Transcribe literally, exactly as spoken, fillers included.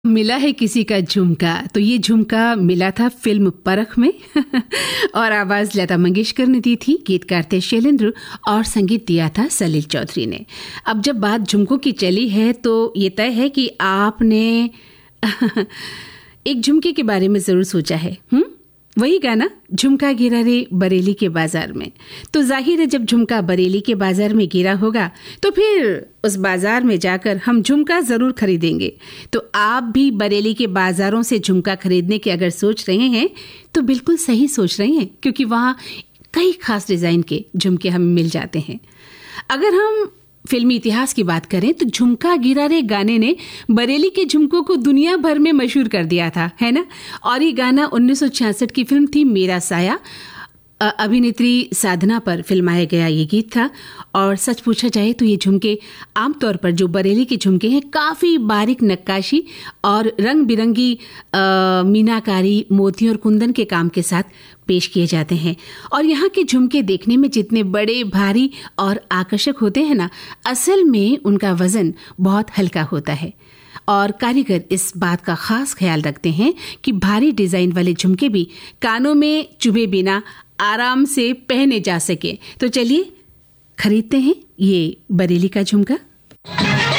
मिला है किसी का झुमका, तो ये झुमका मिला था फिल्म परख में और आवाज लता मंगेशकर ने दी थी, गीतकार थे शैलेंद्र और संगीत दिया था सलील चौधरी ने। अब जब बात झुमकों की चली है तो ये तय है कि आपने एक झुमके के बारे में जरूर सोचा है। हम्म वही गाना झुमका गिरा रे बरेली के बाजार में। तो जाहिर है जब झुमका बरेली के बाजार में गिरा होगा तो फिर उस बाजार में जाकर हम झुमका जरूर खरीदेंगे। तो आप भी बरेली के बाजारों से झुमका खरीदने की अगर सोच रहे हैं तो बिल्कुल सही सोच रहे हैं, क्योंकि वहाँ कई खास डिजाइन के झुमके हमें मिल जाते हैं। अगर हम फिल्मी इतिहास की बात करें तो झुमका गिरा रे गाने ने बरेली के झुमकों को दुनिया भर में मशहूर कर दिया था, है ना। और ये गाना उन्नीस सौ छियासठ की फिल्म थी मेरा साया, अभिनेत्री साधना पर फिल्माया गया ये गीत था। और सच पूछा जाए तो ये झुमके आमतौर पर जो बरेली के झुमके हैं काफ़ी बारीक नक्काशी और रंग बिरंगी मीनाकारी, मोती और कुंदन के काम के साथ पेश किए जाते हैं। और यहाँ के झुमके देखने में जितने बड़े, भारी और आकर्षक होते हैं ना, असल में उनका वजन बहुत हल्का होता है। और कारीगर इस बात का खास ख्याल रखते हैं कि भारी डिजाइन वाले झुमके भी कानों में चुभे बिना आराम से पहने जा सके। तो चलिए खरीदते हैं ये बरेली का झुमका।